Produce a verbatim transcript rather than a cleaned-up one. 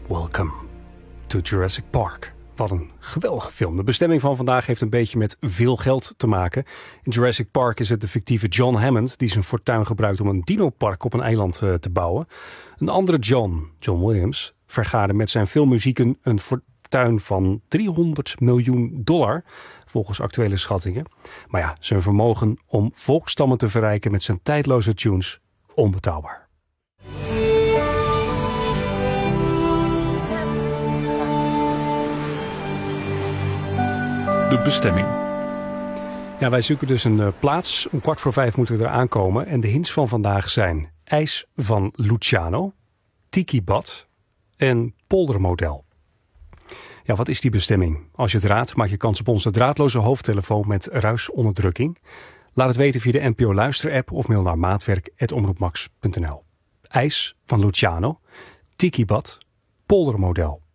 Welcome to Jurassic Park. Wat een geweldige film. De bestemming van vandaag heeft een beetje met veel geld te maken. In Jurassic Park is het de fictieve John Hammond die zijn fortuin gebruikt om een dinopark op een eiland uh, te bouwen. Een andere John, John Williams, vergaarde met zijn filmmuzieken een fortuin van driehonderd miljoen dollar, volgens actuele schattingen. Maar ja, zijn vermogen om volkstammen te verrijken met zijn tijdloze tunes, onbetaalbaar. De bestemming. Ja, wij zoeken dus een uh, plaats. Om kwart voor vijf moeten we er aankomen. En de hints van vandaag zijn ijs van Luciano, Tiki Bad en poldermodel. Ja, wat is die bestemming? Als je het raadt, maak je kans op onze draadloze hoofdtelefoon met ruisonderdrukking. Laat het weten via de N P O Luister-app of mail naar maatwerk apenstaartje omroepmax punt n l. Ijs van Luciano, Tiki Bad, poldermodel.